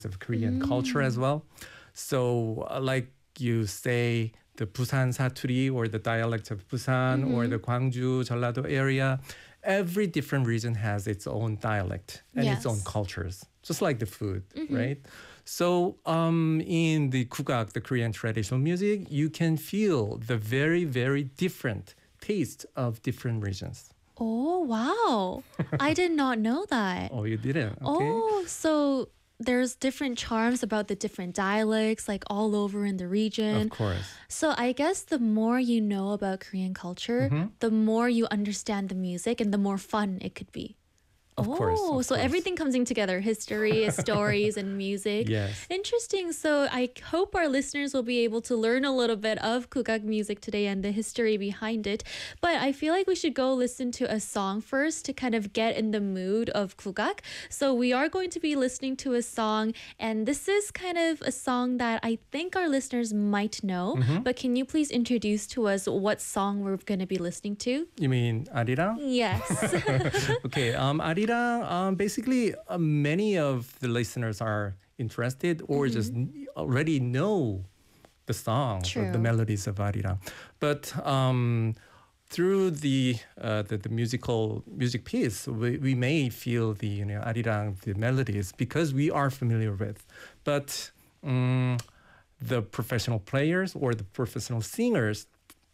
of Korean culture as well. So, like you say, the Busan Saturi or the dialect of Busan or the Gwangju, Jeollado area, every different region has its own dialect and its own Yes. cultures, just like the food, right? So in the kugak, the Korean traditional music, you can feel the very, very different taste of different regions. Oh, wow. I did not know that. Oh, you didn't? Okay. Oh, so there's different charms about the different dialects, like all over in the region. Of course. So I guess the more you know about Korean culture, the more you understand the music and the more fun it could be. Of course. Of So course. everything comes in together, history, stories, and music. Yes. Interesting. So I hope our listeners will be able to learn a little bit of kugak music today and the history behind it. But I feel like we should go listen to a song first to kind of get in the mood of kugak. So we are going to be listening to a song, and this is kind of a song that I think our listeners might know. But can you please introduce to us what song we're going to be listening to? You mean Arirang? Yes. Okay, Arirang, basically many of the listeners are interested or just already know the song, True. the melodies of Arirang. But through the music piece, we may feel the Arirang, the melodies, because we are familiar with. But the professional players or the professional singers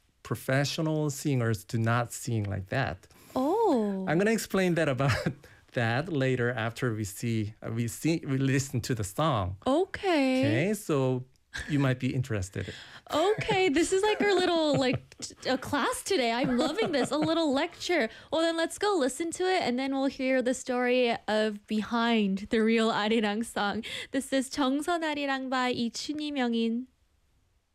do not sing like that. Oh. I'm gonna explain that about that later after we listen to the song. Okay. Okay, so you might be interested. Okay, this is like our little a class today. I'm loving this, a little lecture. Well, then let's go listen to it, and then we'll hear the story of behind the real 아리랑 song. This is 정선 아리랑 by 이춘희 명인.